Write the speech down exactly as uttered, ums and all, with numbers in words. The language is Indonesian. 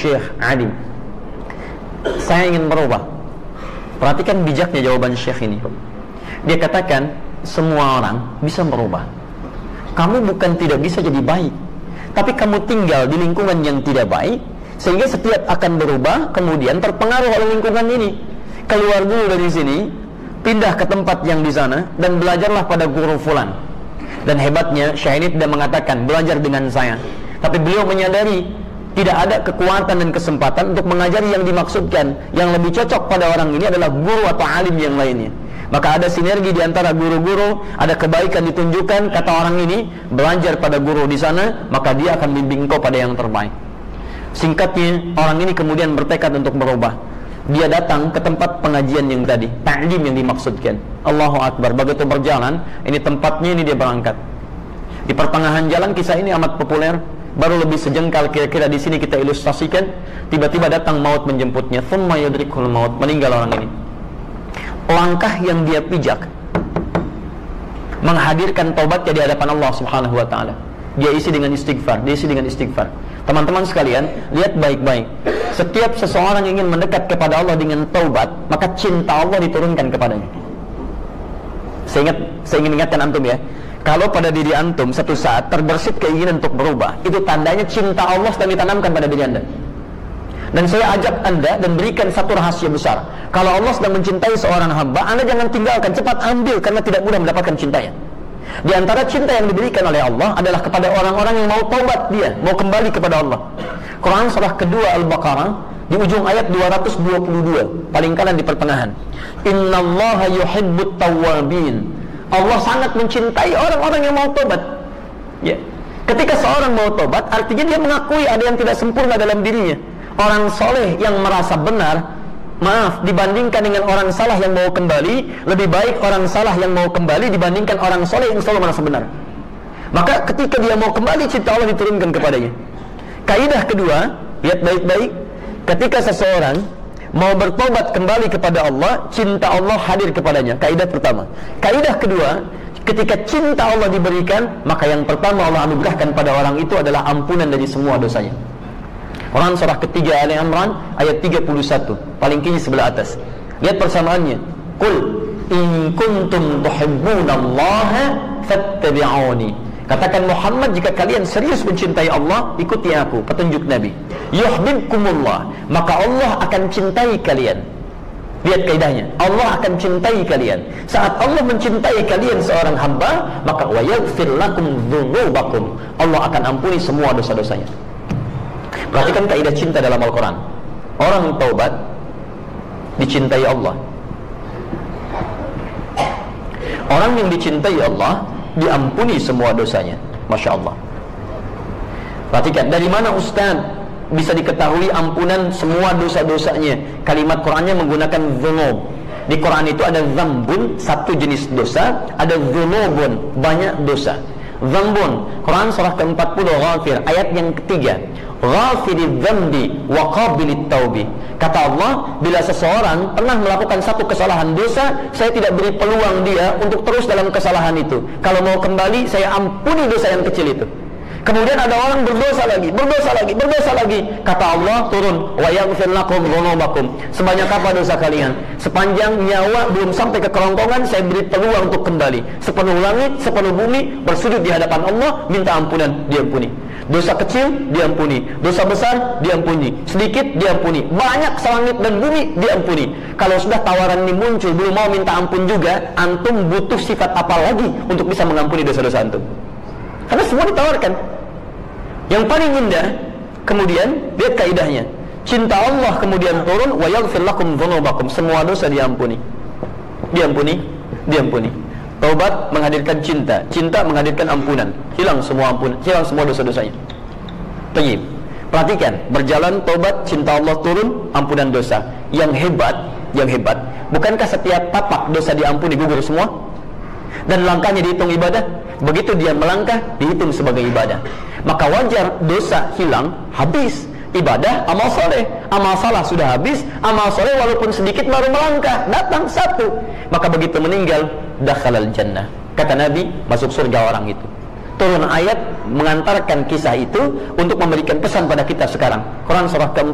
Syekh alim, saya ingin berubah. Perhatikan bijaknya jawaban Syekh ini. Dia katakan, semua orang bisa berubah. Kamu bukan tidak bisa jadi baik, tapi kamu tinggal di lingkungan yang tidak baik, sehingga setiap akan berubah, kemudian terpengaruh oleh lingkungan ini. Keluar dulu dari sini, pindah ke tempat yang di sana, dan belajarlah pada guru fulan. Dan hebatnya, Syekh ini tidak mengatakan, belajar dengan saya. Tapi beliau menyadari, tidak ada kekuatan dan kesempatan untuk mengajari yang dimaksudkan. Yang lebih cocok pada orang ini adalah guru atau alim yang lainnya. Maka ada sinergi di antara guru-guru, ada kebaikan ditunjukkan. Kata orang ini, belajar pada guru di sana, maka dia akan bimbing kau pada yang terbaik. Singkatnya, orang ini kemudian bertekad untuk berubah. Dia datang ke tempat pengajian yang tadi, ta'lim yang dimaksudkan. Allahu Akbar. Begitu berjalan, ini tempatnya, ini dia berangkat. Di pertengahan jalan, kisah ini amat populer. Baru lebih sejengkal kira-kira di sini kita ilustrasikan. Tiba-tiba datang maut menjemputnya. Thumma yudrikul maut. Meninggal orang ini. Langkah yang dia pijak menghadirkan taubatnya di hadapan Allah Subhanahu wa taala. Dia isi dengan istighfar, dia isi dengan istighfar. Teman-teman sekalian, lihat baik-baik. Setiap seseorang ingin mendekat kepada Allah dengan taubat, maka cinta Allah diturunkan kepadanya. Saya ingat, saya ingin ingatkan antum ya. Kalau pada diri antum satu saat terbersit keinginan untuk berubah, itu tandanya cinta Allah sedang ditanamkan pada diri anda. Dan saya ajak anda dan berikan satu rahasia besar. Kalau Allah sedang mencintai seorang hamba, anda jangan tinggalkan, cepat ambil, karena tidak mudah mendapatkan cintanya. Di antara cinta yang diberikan oleh Allah adalah kepada orang-orang yang mau taubat dia, mau kembali kepada Allah. Quran surah kedua Al-Baqarah, di ujung ayat dua ratus dua puluh dua, paling kanan di pertengahan. Innallaha yuhibbut tawwabin. Allah sangat mencintai orang-orang yang mau tobat. Ya. Ketika seorang mau tobat, artinya dia mengakui ada yang tidak sempurna dalam dirinya. Orang soleh yang merasa benar, maaf, dibandingkan dengan orang salah yang mau kembali, lebih baik orang salah yang mau kembali dibandingkan orang soleh yang selalu merasa benar. Maka ketika dia mau kembali, cinta Allah diturunkan kepadanya. Kaidah kedua, lihat baik-baik. Ketika seseorang mau bertobat kembali kepada Allah, cinta Allah hadir kepadanya. Kaidah pertama. Kaidah kedua, ketika cinta Allah diberikan, maka yang pertama Allah anugerahkan pada orang itu adalah ampunan dari semua dosanya. Quran surah ketiga Ali Imran ayat tiga puluh satu, paling kiri sebelah atas. Lihat persamaannya. Qul in kuntum tuhibbunallaha fattabi'uni. Katakan Muhammad, jika kalian serius mencintai Allah, ikuti aku, petunjuk Nabi. Yuhibbukumullah, maka Allah akan cintai kalian. Lihat kaidahnya, Allah akan cintai kalian. Saat Allah mencintai kalian seorang hamba, maka wa yaghfir lakum dzunubakum. Allah akan ampuni semua dosa-dosanya. Perhatikan kaidah cinta dalam Al-Quran. Orang taubat dicintai Allah. Orang yang dicintai Allah diampuni semua dosanya. Masya Allah. Perhatikan, dari mana Ustaz bisa diketahui ampunan semua dosa-dosanya? Kalimat Qurannya menggunakan dzunub. Di Quran itu ada dzambun, satu jenis dosa. Ada dzunubun, banyak dosa. Dzambun, Quran surah ke empat puluh Ghafir, ayat yang ketiga. Ghafiriz dzambi wa qabilit taubi. Kata Allah, bila seseorang pernah melakukan satu kesalahan dosa, saya tidak beri peluang dia untuk terus dalam kesalahan itu. Kalau mau kembali, saya ampuni dosa yang kecil itu. Kemudian ada orang berdosa lagi, berdosa lagi, berdosa lagi. Kata Allah turun, wa yaghfir lakum dzunubakum. Sebanyak apa dosa kalian? Sepanjang nyawa belum sampai ke kerongkongan, saya beri peluang untuk kembali. Sepenuh langit, sepenuh bumi bersujud di hadapan Allah, minta ampunan, diampuni. Dosa kecil diampuni, dosa besar diampuni, sedikit diampuni, banyak selangit dan bumi diampuni. Kalau sudah tawaran ini muncul, belum mau minta ampun juga, antum butuh sifat apa lagi untuk bisa mengampuni dosa-dosa antum? Karena semua ditawarkan. Yang paling indah, kemudian lihat kaidahnya, cinta Allah kemudian turun, wa yaghfir lakum dzunubakum. Semua dosa diampuni, diampuni, diampuni. Taubat menghadirkan cinta, cinta menghadirkan ampunan, hilang semua ampunan, hilang semua dosa-dosanya. Baik, perhatikan, berjalan taubat, cinta Allah turun, ampunan dosa. Yang hebat, yang hebat, bukankah setiap tapak dosa diampuni, gugur semua? Dan langkahnya dihitung ibadah. Begitu dia melangkah, dihitung sebagai ibadah. Maka wajar dosa hilang, habis. Ibadah, amal soleh, amal salah sudah habis, amal soleh walaupun sedikit baru melangkah, datang satu. Maka begitu meninggal, dakhalal jannah. Kata Nabi, masuk surga orang itu. Turun ayat mengantarkan kisah itu untuk memberikan pesan pada kita sekarang. Quran surah ke